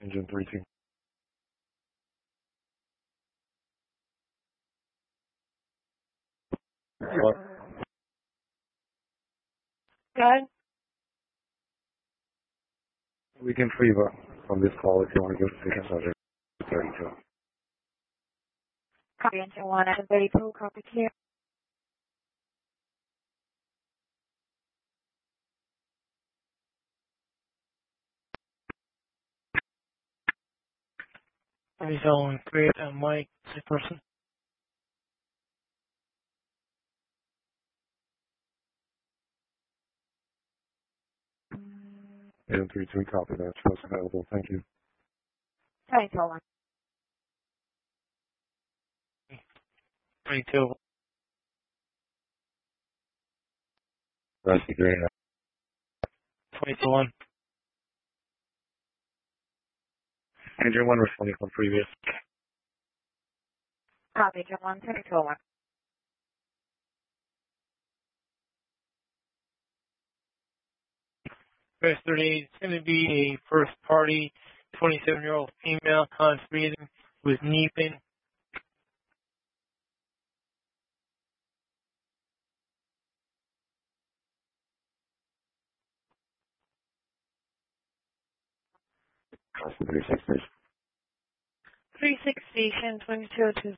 Engine 32. What? Good. We can free from this call if you want to give us a subject 32. Copy engine 1 at 32, copy clear. Zone, create a mic, this person. Engine 32, copy that. Trust available. Thank you. 22. 22. Rusty Green. 22-1. Engine 1 responding from previous. Copy engine 1, 22. First 38, it's going to be a first party 27-year-old female, conscious breathing with knee pain. Rusty 36. 36 station 22.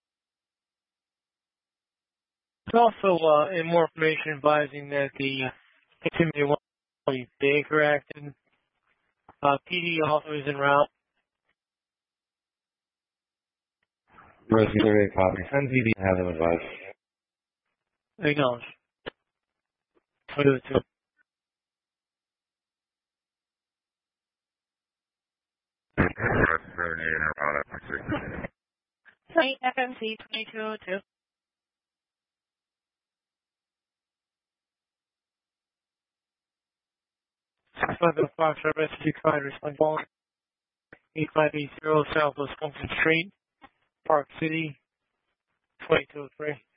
There's also more information advising that the intimate one will be Baker acted. PD also is en route. Rusty 38, copy. Send PD and have them advise. Acknowledge. 22. Rusty 38, around 8 FMC 2202. Southern Fox Service 65 respond calling 8580 Southwest Compton Street, Park City 2203.